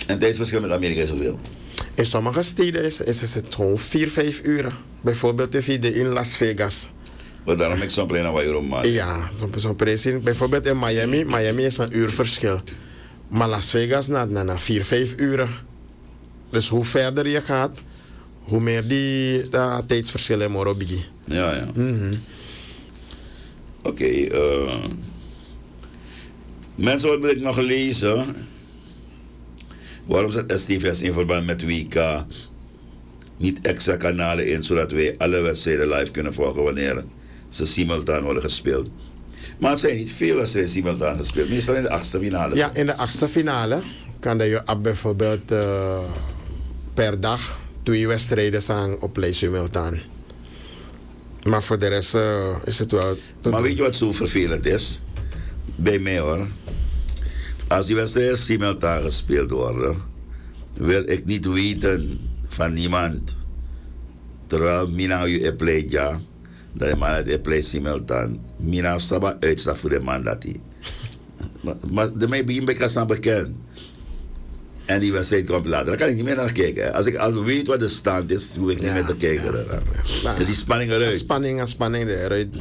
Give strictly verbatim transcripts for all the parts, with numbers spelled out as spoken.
En tijdverschil met Amerika is hoeveel? In sommige steden is, is het gewoon vier, vijf uren. Bijvoorbeeld even in Las Vegas. Maar daarom ik zo'n plein aan waar je om maakt. Ja, zo'n zo prijs. Bijvoorbeeld in Miami. Miami is een uur verschil. Maar Las Vegas na, na, na vier, vijf uren. Dus hoe verder je gaat, hoe meer die uh, tijdsverschillen morobigi. Ja, ja. Mm-hmm. Oké. Okay, uh, mensen, wat wil ik nog lezen? Waarom zet S T V S in verband met W K niet extra kanalen in, zodat wij alle wedstrijden live kunnen volgen wanneer ze simultaan worden gespeeld? Maar het zijn niet veel wedstrijden simultaan gespeeld, meestal in de achtste finale. Ja, in de achtste finale kan je op bijvoorbeeld uh, per dag twee wedstrijden zijn op play simultaan. Maar voor de rest uh, is het wel... Maar weet je wat zo vervelend is? Bij mij hoor. Als die wedstrijden simultaan gespeeld worden, wil ik niet weten van niemand. Terwijl mina je play ja, dat je man het play simultaan. Mina saba uitstap voor de man dat hij. Maar de mij begin bij Kassan bekend. En die wedstrijd komt later. Dan kan ik niet meer naar kijken. Als ik al weet wat de stand is, hoef ik niet ja, meer te kijken. Ja, ja. Ja. Dus die spanning eruit. Spanning en spanning eruit.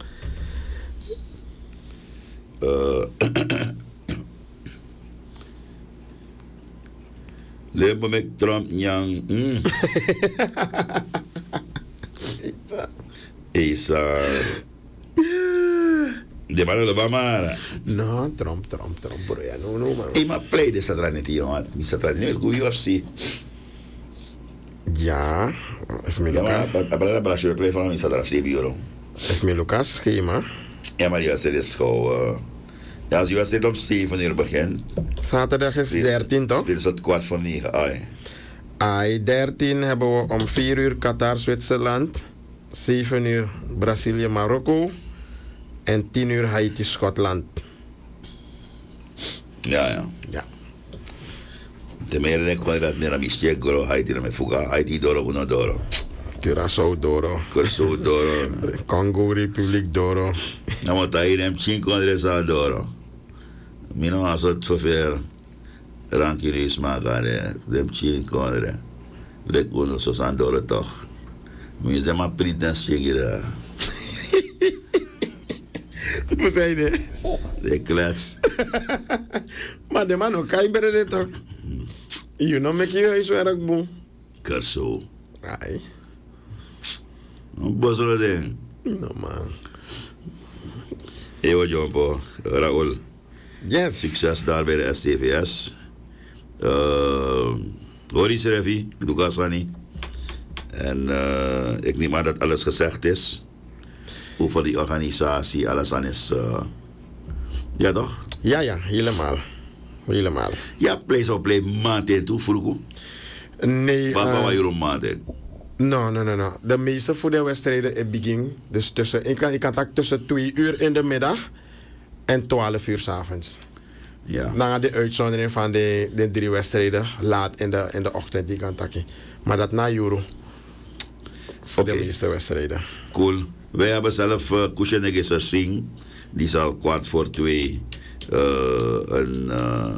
Uh, Lepo met Trump nyang. Mm. Isa. De man lo bamara. No, Trump, Trump, Trump, bro. Ja, no, no, man. Hey, maar play de satraneti, jongen. Mi satraneti, go U F C. Ja, even me Lucas. Ja, maar abra abra je play van mi satraneti, euro. Even me Lucas, schema. Ja, maar die wedstrijd is gewoon... Ja, als die wedstrijd om zeven uur begint... Zaterdag is dertien, toch? Spelen ze het kwart voor negen, ai. Ai, dertien hebben we om vier uur Qatar, Zwitserland. zeven uur Brazilië, Marokko. En tien uur Haiti, Schotland. Ja, ja. Ja. De meer dan ik kon dat niet aan mijn stiek goro Haiti met fuga. Haiti doro, uno doro. Curaçao doro. Curaçao doro. Congo Republiek doro. Nou, wat hij hem cinco adres doro. Mino als het zover rankineus maken, dem cinco adres. Lek uno sos aan doro toch. Moet je maar pretens checken daar. Hoe zei je? De klets. Maar de man ook, kan je bere dit toch? Je nou met je huiswerk boem. Kerso. Ai. Een bosro ding. No man. Ewo Jompo, Raoul. Yes. Succes daar bij de S T V S. Uh, Horis Revi, Dugasani. En uh, ik neem aan dat alles gezegd is. Over die organisatie, alles aan is... Uh, ja toch? Ja, ja, helemaal. Helemaal. Ja, play zo play maand in toe, vroeger. Nee. Wat uh, was je maand in? No, no, no, no. De meeste voetbalwedstrijden in begin. Dus tussen, ik kan, ik kan tak tussen twee uur in de middag en twaalf uur 's avonds. Ja. Na de uitzondering van de, de drie wedstrijden laat in de, in de ochtend die kan takken. Maar dat na euro. Voor okay. De meeste wedstrijden. Cool. Wij hebben zelf uh, Kushenegisa Singh. Die zal kwart voor twee uh, een, uh,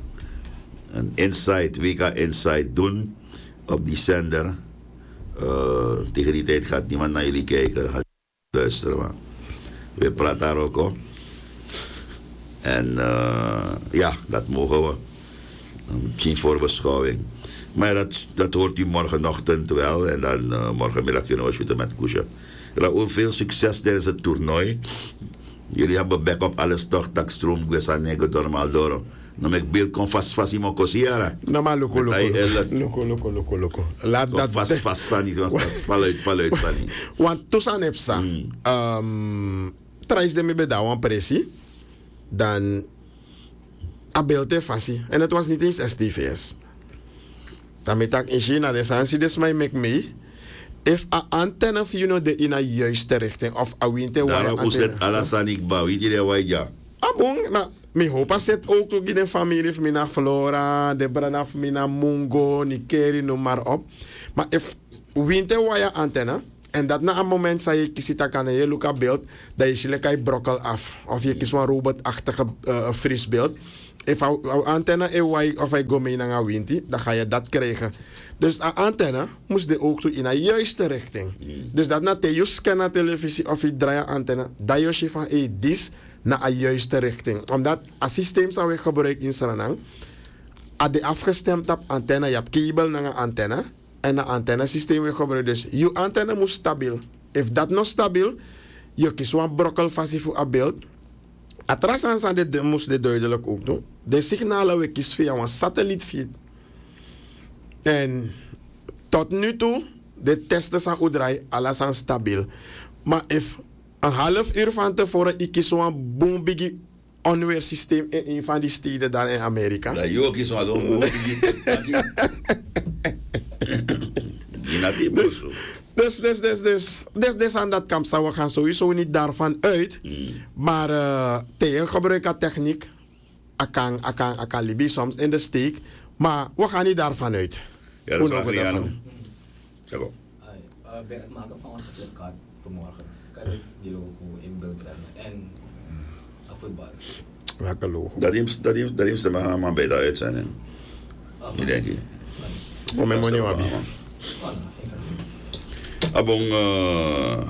een Insight, W K Insight doen op die zender. Uh, tegen die tijd gaat niemand naar jullie kijken, gaat luisteren. Maar we praten daar ook op. En uh, ja, dat mogen we. Misschien voorbeschouwing. Maar dat, dat hoort u morgenochtend wel. En dan uh, morgenmiddag kunnen we shooten met Kusha. Raoul, veel succes tijdens het toernooi. Jullie hebben backup alles toch, takstroom, Guesanego, normaal door. Nou, ik beeld kon vast vast iemand kosiara. Nou, maar loko, loko, loko, loko, loko, loko. Laat dat... Vast vast sani, val uit, val uit sani. Want toesan heb sa, um, trais de me bedawan pressie, dan a beelte fasi. En het was niet eens S T V S. Dan met ik in China, de sansi des mij mek mee. If a antenne of you know de in a juiste richting of a winter wire antenne. Daarom zet alasanik ba, weet je de waja. Ah bon, nou, mi hopa zet ook in de familie van mina Flora, de brana van mina Mungo, Nikeri, noem maar op. Maar if winter wire antenne, en dat na een moment zei je kies het aan je look beeld, dat je lekker brokkel af. Of je kies een robotachtige uh, frisbeeld. If een antenne is waar of hij go mee naar een winti, dan ga je dat krijgen. Dus een antenne moest de ook doen in een juiste richting. Mm. Dus dat na te je scannen televisie of je draait antenne, dat je je van hey, dis naar een juiste richting. Omdat het systeem zou ik gebruiken in Suriname, als je afgestemd op antenne, je hebt kabel naar een antenne en een antenne systeem weer gebruiken. Dus je antenne moet stabiel. If dat nog stabiel, je kiest een brokkel vast voor een beeld. Atras aan de moest dit duidelijk ook doen. De signalen we kiezen via een satellietfeed. En tot nu toe, de testen zijn uitdraaien, alles zijn stabiel. Maar if een half uur van tevoren, ik kies zo'n boombiggie onweersysteem in een van die steden daar in Amerika. Dat je ook kies zo'n boombiggie. Dus, dus, dus, dus, dus, dus aan dat kamp zou we gaan sowieso niet daarvan uit. Mm. Maar uh, tegen gebruiken techniek, akan, akan, akan libi soms in de steek. Maar we gaan niet daarvan uit. Ja, dat is wel daarvan. Zeg op. Bij het maken van een satellietkaart vanmorgen kan ik die logo in beeld brengen en een voetbal. Welke logo? Dat is dat is dat is de man bij de uitzending. Ik denk je. Oh, mijn money wabi. Abong uh,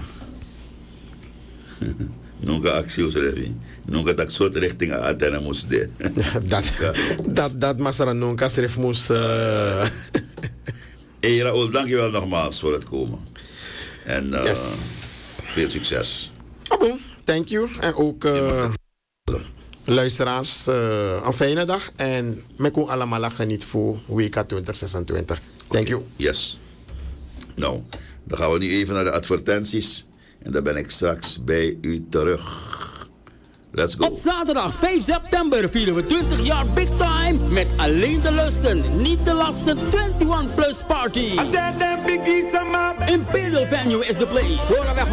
nunca actie usrevi. Nunca dat soort richting antenne moest de. Dat dat dat masara nunca schreef moest. Uh... Hey Raoul, dankjewel nogmaals voor het komen. En uh, yes. Veel succes. Abong, thank you. En ook uh, luisteraars, uh, een fijne dag. En me kon allemaal geniet voor W K twintig zesentwintig. Thank you. Yes. Nou, dan gaan we nu even naar de advertenties. En dan ben ik straks bij u terug. Let's go. Op zaterdag vijf september vieren we twintig jaar Big Time met alleen de lusten, niet de lasten eenentwintig plus party. Imperial Venue is the place. Horen we